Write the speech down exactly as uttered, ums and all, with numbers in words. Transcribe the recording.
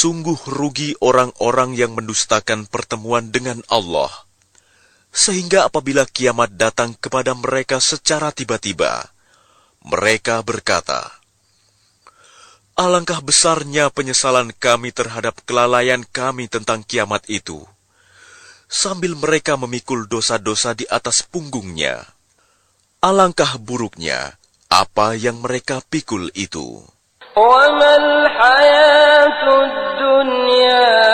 Sungguh rugi orang-orang yang mendustakan pertemuan dengan Allah, sehingga apabila kiamat datang kepada mereka secara tiba-tiba, mereka berkata, "Alangkah besarnya penyesalan kami terhadap kelalaian kami tentang kiamat itu," sambil mereka memikul dosa-dosa di atas punggungnya. Alangkah buruknya apa yang mereka pikul itu. وَمَا الْحَيَاةُ الدُّنْيَا